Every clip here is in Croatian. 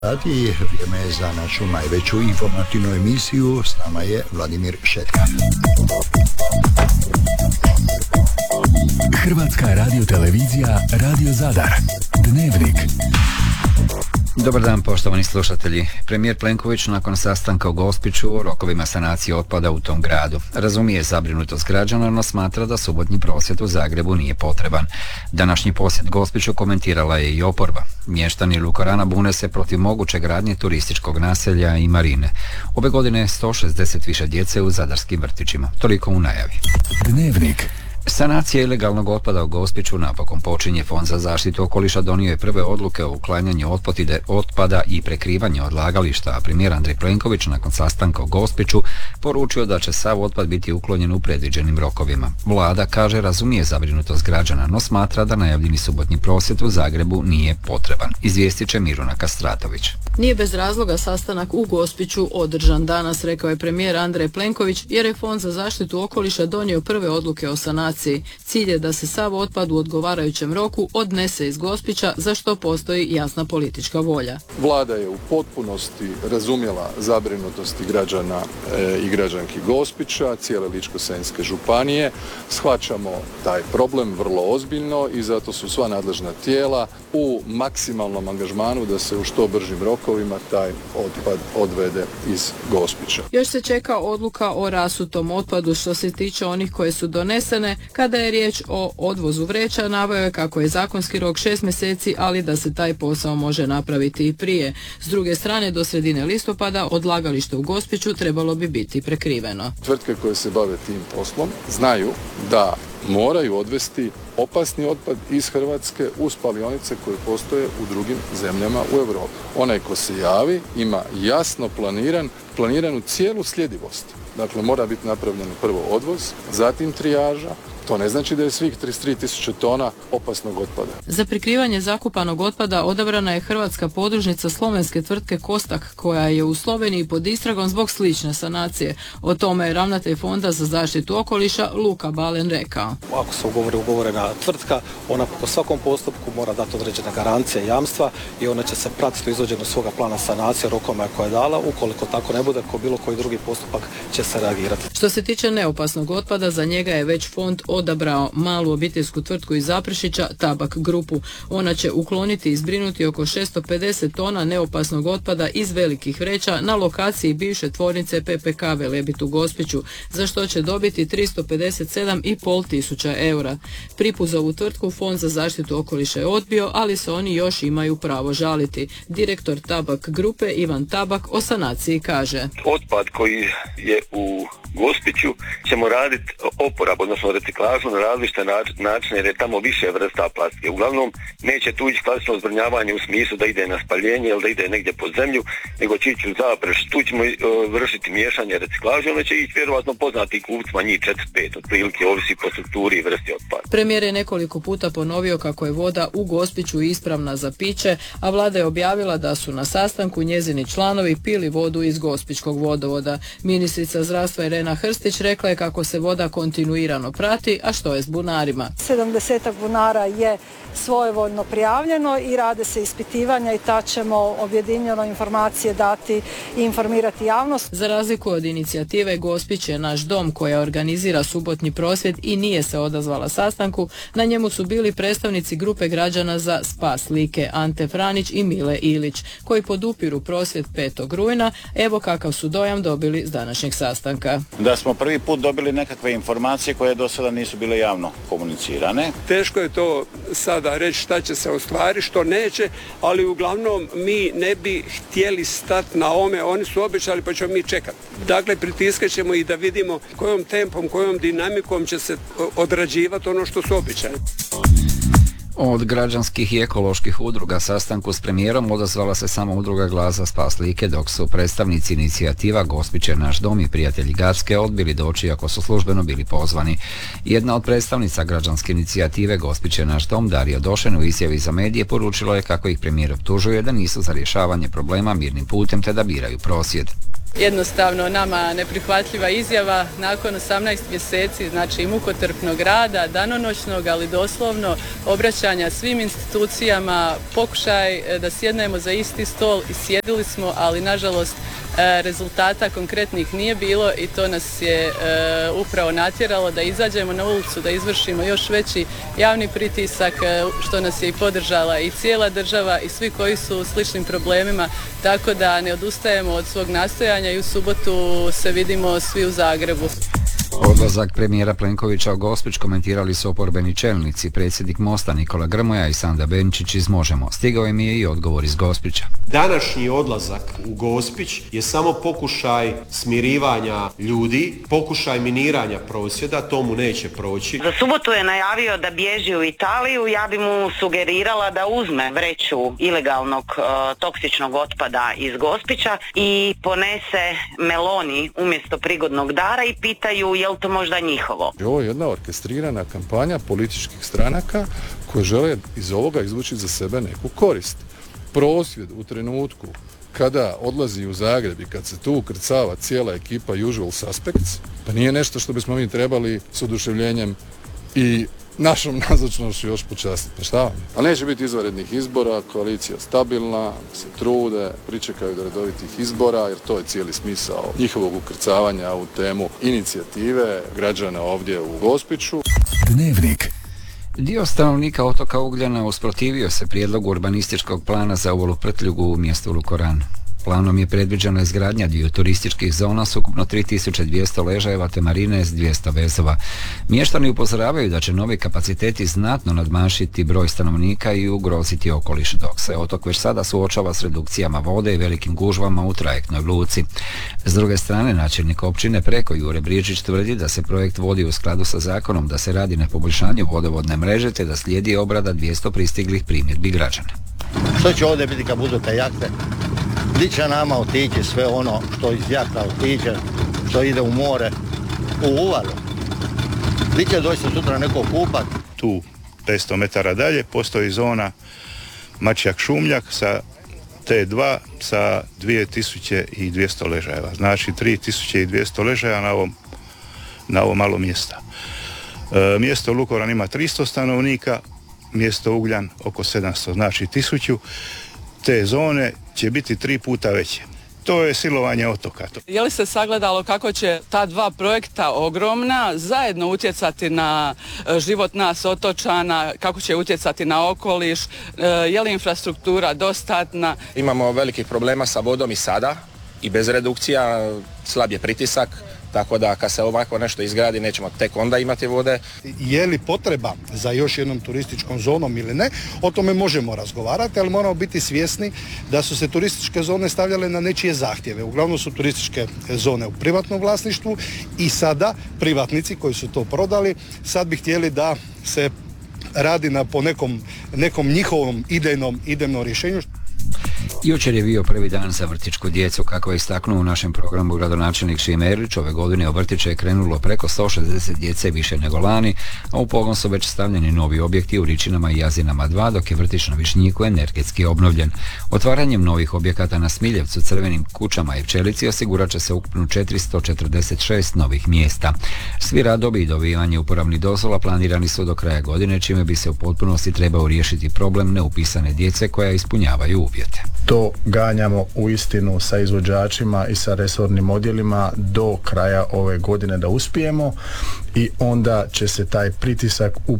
I vrijeme je za našu najveću informativnu emisiju. S nama je Vladimir Šetka. Hrvatska radiotelevizija, Radio Zadar. Dnevnik. Dobar dan, poštovani slušatelji. Premijer Plenković nakon sastanka u Gospiću o rokovima sanacije otpada u tom gradu razumije zabrinutost građana, no smatra da subotnji prosvjed u Zagrebu nije potreban. Današnji posjet Gospiću komentirala je i oporba. Mještani Lukorana bune se protiv moguće gradnje turističkog naselja i marine. Ove godine 160 više djece u zadarskim vrtićima. Toliko u najavi. Dnevnik. Sanacija ilegalnog otpada u Gospiću napokon počinje. Fond za zaštitu okoliša donio je prve odluke o uklanjanju otpada i prekrivanje odlagališta, a premijer Andrej Plenković nakon sastanka u Gospiću poručio da će sav otpad biti uklonjen u predviđenim rokovima. Vlada, kaže, razumije zabrinutost građana, no smatra da najavljeni subotnji prosvjed u Zagrebu nije potreban. Izvijestit će Miruna Kastratović. Nije bez razloga sastanak u Gospiću održan danas, rekao je premijer Andrej Plenković, jer je Fond za zaštitu okoliša donio prve odluke o sanaciji. Cilj je da se sav otpad u odgovarajućem roku odnese iz Gospića, za što postoji jasna politička volja. Vlada je u potpunosti razumjela zabrinutosti građana i građanki Gospića, cijele Ličko-senjske županije. Shvaćamo taj problem vrlo ozbiljno i zato su sva nadležna tijela u maksimalnom angažmanu da se u što bržim rokovima taj otpad odvede iz Gospića. Još se čeka odluka o rasutom otpadu. Što se tiče onih koje su donesene, kada je riječ o odvozu vreća, naveo je kako je zakonski rok 6 mjeseci, ali da se taj posao može napraviti i prije. S druge strane, do sredine listopada odlagalište u Gospiću trebalo bi biti prekriveno. Tvrtke koje se bave tim poslom znaju da moraju odvesti opasni otpad iz Hrvatske u spalionice koje postoje u drugim zemljama u Europi. Onaj ko se javi ima jasno planiranu cijelu sljedivost. Dakle, mora biti napravljen prvo odvoz, zatim trijaža. To ne znači da je svih 33.000 tona opasnog otpada. Za prikrivanje zakupanog otpada odabrana je hrvatska podružnica slovenske tvrtke Kostak, koja je u Sloveniji pod istragom zbog slične sanacije. O tome je ravnatelj Fonda za zaštitu okoliša Luka Balen rekao. Ako se ugovorena tvrtka, ona po svakom postupku mora dati određene garancije, jamstva i ona će se pratiti u izvođenju svoga plana sanacije rokoma koje je dala. Ukoliko tako ne bude, ko bilo koji drugi postupak će se reagirati. Što se tiče neopasnog otpada, za njega je već fond odabrao malu obiteljsku tvrtku iz Zaprešića, Tabak grupu. Ona će ukloniti i zbrinuti oko 650 tona neopasnog otpada iz velikih vreća na lokaciji bivše tvornice PPK Velebit u Gospiću, za što će dobiti 357,5 tisuća eura. Pripu za ovu tvrtku Fond za zaštitu okoliša je odbio, ali se oni još imaju pravo žaliti. Direktor Tabak grupe Ivan Tabak o sanaciji kaže: Otpad koji je u Gospiću ćemo raditi oporab, odnosno reciklažu na različite načine, jer je tamo više vrsta plastike. Uglavnom, neće tu ići klasično zbrinjavanje u smislu da ide na spaljenje ili da ide negdje pod zemlju, nego će ići u Zapreš. Tu ćemo vršiti miješanje reciklaže, ono će ići vjerovatno poznati kupcima, njih 4-5, otprilike ovisi po strukturi i vrsti otpada. Premijer je nekoliko puta ponovio kako je voda u Gospiću ispravna za piće, a vlada je objavila da su na sastanku njezini članovi pili vodu iz Gospićkog vodovoda. Ministrica zdravstva Irena Hrstić rekla je kako se voda kontinuirano prati, a što je s bunarima. 70 bunara je svojevoljno prijavljeno i rade se ispitivanja i ta ćemo objedinjeno informacije dati i informirati javnost. Za razliku od inicijative Gospić je naš dom, koja organizira subotnji prosvjed i nije se odazvala sastanku, na njemu su bili predstavnici grupe građana za spas Like, Ante Franić i Mile Ilić, koji podupiru prosvjed 5. rujna. Evo kakav su dojam dobili s današnjeg sastanka. Da smo prvi put dobili nekakve informacije koje do sada nisu bile javno komunicirane. Teško je to sada reći šta će se ostvariti, što neće, ali uglavnom mi ne bi htjeli stati na ome, oni su obećali pa ćemo mi čekati. Dakle, pritiskat ćemo i da vidimo kojom tempom, kojom dinamikom će se odrađivati ono što su obećali. Od građanskih i ekoloških udruga sastanku s premijerom odazvala se samo udruga Glas za spas Like, dok su predstavnici inicijativa Gospić je naš dom i Prijatelji Gacke odbili doći iako su službeno bili pozvani. Jedna od predstavnica građanske inicijative Gospić je naš dom, Darija Došen, u izjavi za medije poručilo je kako ih premijer optužuje da nisu za rješavanje problema mirnim putem te da biraju prosvjed. Jednostavno nama neprihvatljiva izjava nakon 18 mjeseci, znači mukotrpnog rada, danonoćnog, ali doslovno obraćanja obraćanja svim institucijama, pokušaj da sjednemo za isti stol i sjedili smo, ali nažalost rezultata konkretnih nije bilo i to nas je upravo natjeralo da izađemo na ulicu, da izvršimo još veći javni pritisak, što nas je i podržala i cijela država i svi koji su u sličnim problemima, tako da ne odustajemo od svog nastojanja i u subotu se vidimo svi u Zagrebu. Odlazak premijera Plenkovića u Gospić komentirali su oporbeni čelnici, predsjednik Mosta Nikola Grmoja i Sanda Benčić iz Možemo. Stigao im je i odgovor iz Gospića. Današnji odlazak u Gospić je samo pokušaj smirivanja ljudi, pokušaj miniranja prosvjeda, to mu neće proći. Za subotu je najavio da bježi u Italiju, ja bi mu sugerirala da uzme vreću ilegalnog toksičnog otpada iz Gospića i ponese Meloni umjesto prigodnog dara i pitaju je li to možda njihovo. Ovo je jedna orkestrirana kampanja političkih stranaka koje žele iz ovoga izvući za sebe neku korist. Prosvjed u trenutku kada odlazi u Zagreb i kad se tu ukrcava cijela ekipa usual suspects, pa nije nešto što bismo mi trebali s oduševljenjem i našom nazočnošću još počastiti. Pa šta vam? Ali neće biti izvanrednih izbora, koalicija stabilna, se trude, pričekaju do redovitih izbora, jer to je cijeli smisao njihovog ukrcavanja u temu inicijative građana ovdje u Gospiću. Dnevnik. Dio stanovnika otoka Ugljana usprotivio se prijedlogu urbanističkog plana za Uvolu Prtljugu u mjestu Lukoran. Planom je predviđena izgradnja 2 turističkih zona s ukupno 3200 ležajeva te marine s 200 vezova. Mještani upozoravaju da će novi kapaciteti znatno nadmašiti broj stanovnika i ugroziti okoliš, dok se otok već sada suočava s redukcijama vode i velikim gužvama u trajektnoj luci. S druge strane, načelnik općine Preko Jure Brižić tvrdi da se projekt vodi u skladu sa zakonom, da se radi na poboljšanju vodovodne mreže te da slijedi obrada 200 pristiglih primjedbi građana. Što će ovdje biti kad budu te jahte? Gdje će nama otići sve ono što iz jahta otiče, što ide u more, u uvalu? Gdje će doći sutra neko kupat? Tu 500 metara dalje postoji zona Mačjak-Šumljak sa T2 sa 2200 ležajeva. Znači 3200 ležaja na ovo malo mjesta. Mjesto Lukoran ima 300 stanovnika, mjesto Ugljan oko 700, znači 1000. Te zone će biti 3 puta veće. To je silovanje otoka. Je li se sagledalo kako će ta 2 projekta ogromna zajedno utjecati na život nas otočana, kako će utjecati na okoliš, je li infrastruktura dostatna? Imamo velikih problema sa vodom i sada i bez redukcija, slab je pritisak. Tako da kad se ovako nešto izgradi nećemo tek onda imati vode. Je li potreba za još jednom turističkom zonom ili ne, o tome možemo razgovarati, ali moramo biti svjesni da su se turističke zone stavljale na nečije zahtjeve. Uglavnom su turističke zone u privatnom vlasništvu i sada privatnici koji su to prodali sad bi htjeli da se radi po nekom njihovom idejnom rješenju. Jučer je bio prvi dan za vrtićku djecu. Kako je istaknuo u našem programu gradonačelnik Šime Erlić, ove godine u vrtiće je krenulo preko 160 djece više nego lani, a u pogon su već stavljeni novi objekti u Ričinama i Jazinama 2, dok je vrtić na Višnjiku energetski obnovljen. Otvaranjem novih objekata na Smiljevcu, Crvenim kućama i Pčelici osigurat će se ukupno 446 novih mjesta. Svi radovi i dobivanje uporabnih dozvola planirani su do kraja godine, čime bi se u potpunosti trebao riješiti problem neupisane djece koja ispunjavaju uvjete. To ganjamo uistinu sa izvođačima i sa resornim odjelima do kraja ove godine da uspijemo i onda će se taj pritisak u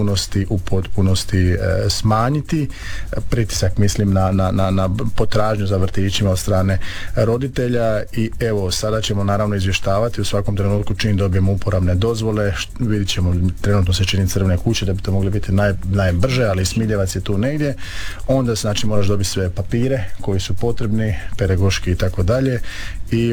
potpunosti smanjiti. Pritisak mislim na potražnju za vrtićima od strane roditelja i evo sada ćemo naravno izvještavati u svakom trenutku čim dobijemo uporabne dozvole. Vidjet ćemo, trenutno se čini Crvene kuće da bi to mogli biti najbrže, ali Smiljevac je tu negdje. Onda znači moraš dobiti sve papire koji su potrebni, pedagoški i tako dalje i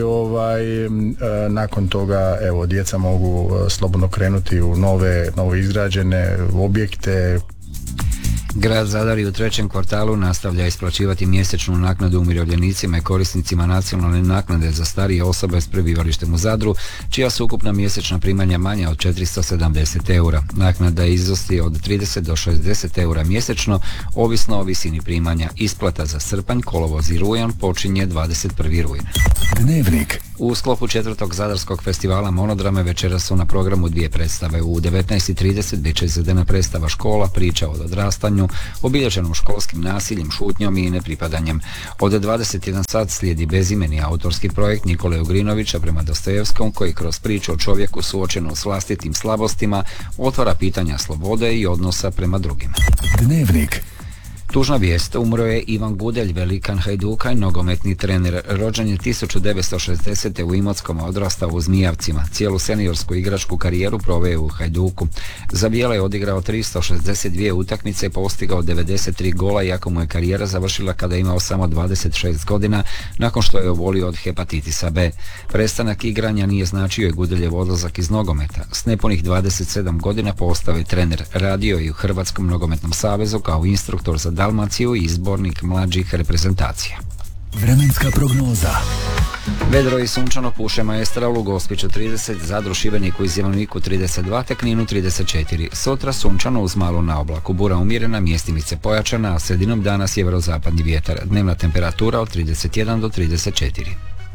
nakon toga evo djeca mogu slobodno krenuti u nove izgrađene objekte. Grad Zadar u 3. kvartalu nastavlja isplaćivati mjesečnu naknadu umirovljenicima i korisnicima nacionalne naknade za starije osobe s prebivalištem u Zadru, čija su ukupna mjesečna primanja manja od 470 eura. Naknada iznosi od 30 do 60 eura mjesečno, ovisno o visini primanja. Isplata za srpanj, kolovoz i rujan počinje 21. rujna. Dnevnik. U sklopu 4. Zadarskog festivala Monodrame večera su na programu dvije predstave. U 19:30 bit će izvedena predstava Škola, priča o odrastanju, obilježenom školskim nasiljem, šutnjom i nepripadanjem. Od 21 sat slijedi bezimeni autorski projekt Nikole Ugrinovića prema Dostojevskom, koji kroz priču o čovjeku suočenu s vlastitim slabostima otvara pitanja slobode i odnosa prema drugima. Dnevnik. Tužna vijest, umro je Ivan Gudelj, velikan Hajduka i nogometni trener. Rođen je 1960. u Imotskom, odrastao u Zmijavcima. Cijelu seniorsku igračku karijeru proveo u Hajduku. Za bijele je odigrao 362 utakmice i postigao 93 gola, iako mu je karijera završila kada je imao samo 26 godina, nakon što je obolio od hepatitisa B. Prestanak igranja nije značio i Gudeljev odlazak iz nogometa. S nepunih 27 godina postao je trener, radio i u Hrvatskom nogometnom savezu kao instruktor za Dalmaciju i izbornik mlađih reprezentacija. Vremenska prognoza. Vedro i sunčano puše Maestral u Gospiću 30, Zadru, Šibeniku i Zeleniku 32, te Kninu 34. Sutra sunčano uz malo na oblaku, bura umjerena, mjestimice pojačana, a sredinom dana sjeverozapadni vjetar. Dnevna temperatura od 31 do 34.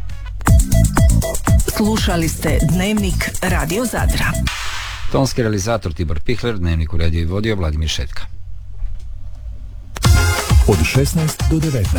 Slušali ste Dnevnik Radio Zadra. Tonski realizator Tibor Pihler, Dnevnik uredio i vodio Vladimir Šetka. Od 16 do 19.